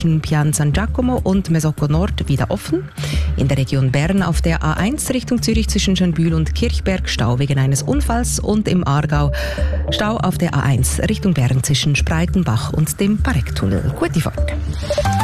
Pian San Giacomo und Mesocco Nord wieder offen. In der Region Bern auf der A1 Richtung Zürich zwischen Schönbühl und Kirchberg Stau wegen eines Unfalls und im Aargau Stau auf der A1 Richtung Bern zwischen Spreitenbach und dem Parektunnel. Gute Fahrt!